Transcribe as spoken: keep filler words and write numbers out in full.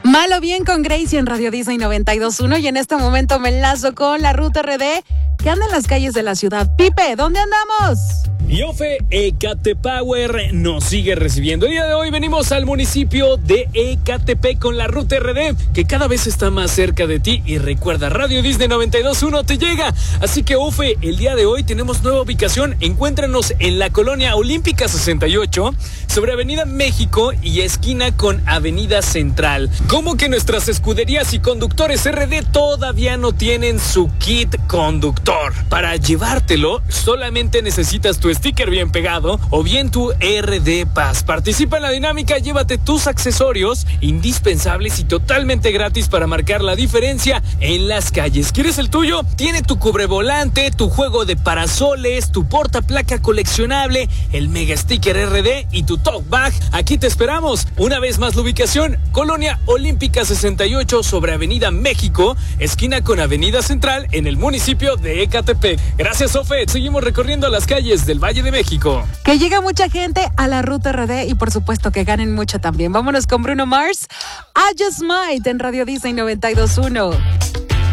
Malo bien con Gracie en Radio Disney noventa y dos punto uno y en este momento me enlazo con la Ruta R D que anda en las calles de la ciudad. Pipe, ¿dónde andamos? Y Ofe, Ecatepower nos sigue recibiendo. El día de hoy venimos al municipio de Ecatepec con la Ruta R D, que cada vez está más cerca de ti. Y recuerda, Radio Disney noventa y dos punto uno te llega. Así que, Ofe, el día de hoy tenemos nueva ubicación. Encuéntranos en la Colonia Olímpica sesenta y ocho, sobre Avenida México y esquina con Avenida Central. ¿Cómo que nuestras escuderías y conductores R D todavía no tienen su kit conductor? Para llevártelo, solamente necesitas tu sticker bien pegado o bien tu R D Pass. Participa en la dinámica, llévate tus accesorios indispensables y totalmente gratis para marcar la diferencia en las calles. ¿Quieres el tuyo? Tiene tu cubrevolante, tu juego de parasoles, tu portaplaca coleccionable, el mega sticker R D y tu talk bag. Aquí te esperamos. Una vez más la ubicación, Colonia Olímpica sesenta y ocho sobre Avenida México, esquina con Avenida Central en el municipio de Ecatepec. Gracias, Ofe. Seguimos recorriendo las calles del Valle de México. Que llega mucha gente a la Ruta R D y por supuesto que ganen mucho también. Vámonos con Bruno Mars. I Just Might en Radio Disney noventa y dos punto uno.